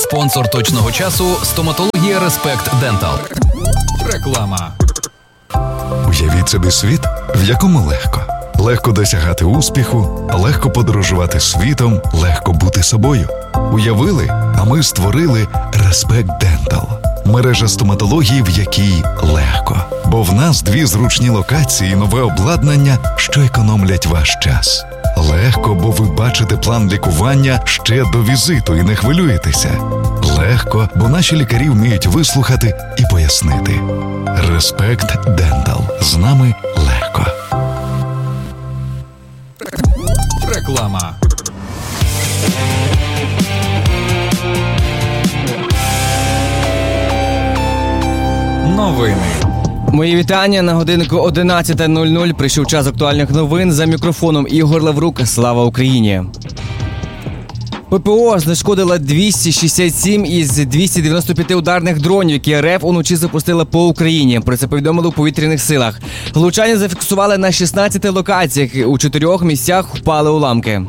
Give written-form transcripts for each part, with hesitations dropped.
Спонсор точного часу – стоматологія Респект Дентал. Реклама. Уявіть собі світ, в якому легко. Легко досягати успіху, легко подорожувати світом, легко бути собою. Уявили, а ми створили Респект Дентал. Мережа стоматології, в якій легко. Бо в нас 2 зручні локації і нове обладнання, що економлять ваш час. Легко, бо ви бачите план лікування ще до візиту і не хвилюєтеся. Легко, бо наші лікарі вміють вислухати і пояснити. Респект Дентал. З нами легко. Реклама. Новини. Мої вітання. На годинку 11:00 прийшов час актуальних новин. За мікрофоном Ігор Лаврук. Слава Україні! ППО знешкодила 267 із 295 ударних дронів, які РФ уночі запустила по Україні. Про це повідомили у повітряних силах. Влучання зафіксували на 16 локаціях. У 4 місцях впали уламки.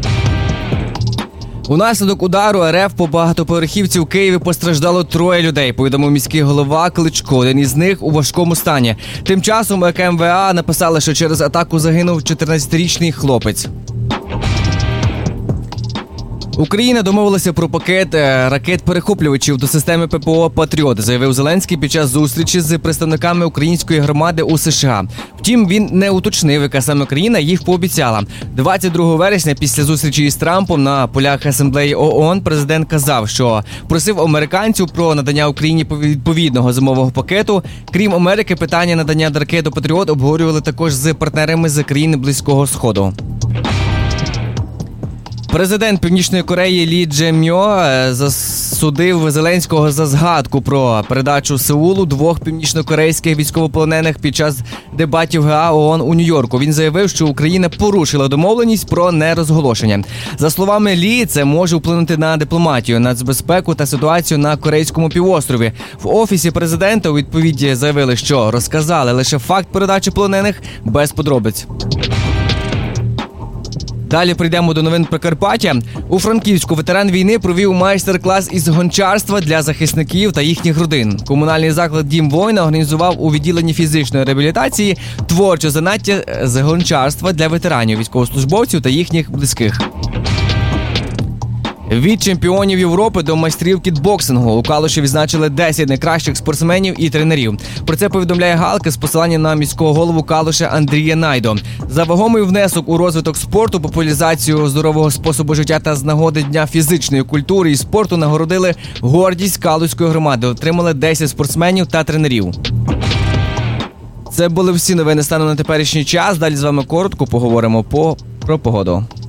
Унаслідок удару РФ по багатоповерхівці в Києві постраждало 3 людей, повідомив міський голова Кличко. Один із них у важкому стані. Тим часом КМВА написали, що через атаку загинув 14-річний хлопець. Україна домовилася про пакет ракет-перехоплювачів до системи ППО «Патріот», заявив Зеленський під час зустрічі з представниками української громади у США. Втім, він не уточнив, яка саме країна їх пообіцяла. 22 вересня після зустрічі із Трампом на полях Асамблеї ООН президент казав, що просив американців про надання Україні відповідного зимового пакету. Крім Америки, питання надання ракет «Патріот» обговорювали також з партнерами з країн Близького Сходу. Президент Північної Кореї Лі Дже-мьо засудив Зеленського за згадку про передачу Сеулу 2 північнокорейських військовополонених під час дебатів ГА ООН у Нью-Йорку. Він заявив, що Україна порушила домовленість про нерозголошення. За словами Лі, це може вплинути на дипломатію, нацбезпеку та ситуацію на Корейському півострові. В Офісі президента у відповіді заявили, що розказали лише факт передачі полонених без подробиць. Далі прийдемо до новин Прикарпаття. У Франківську ветеран війни провів майстер-клас із гончарства для захисників та їхніх родин. Комунальний заклад «Дім воїна» організував у відділенні фізичної реабілітації творче заняття з гончарства для ветеранів, військовослужбовців та їхніх близьких. Від чемпіонів Європи до майстрів кікбоксингу у Калуші відзначили 10 найкращих спортсменів і тренерів. Про це повідомляє Галка з посиланням на міського голову Калуша Андрія Найдо. За вагомий внесок у розвиток спорту, популяризацію здорового способу життя та з нагоди Дня фізичної культури і спорту нагородили гордість Калуської громади. Отримали 10 спортсменів та тренерів. Це були всі новини станом на теперішній час. Далі з вами коротко поговоримо про погоду.